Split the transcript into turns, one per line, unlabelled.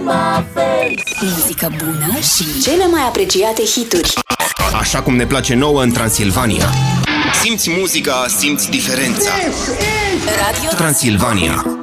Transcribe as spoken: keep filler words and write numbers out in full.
my face.
Muzică bună și cele mai apreciate hituri.
Așa cum ne place nouă în Transilvania. Simți muzica, simți diferența.
Radio
Transilvania.